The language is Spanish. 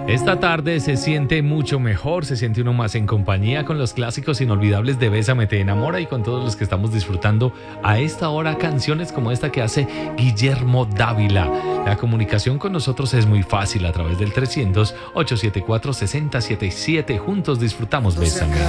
Esta tarde se siente mucho mejor, se siente uno más en compañía con los clásicos inolvidables de Bésame, te enamora y con todos los que estamos disfrutando a esta hora canciones como esta que hace Guillermo Dávila. La comunicación con nosotros es muy fácil a través del 300-874-6077. Juntos disfrutamos Bésame.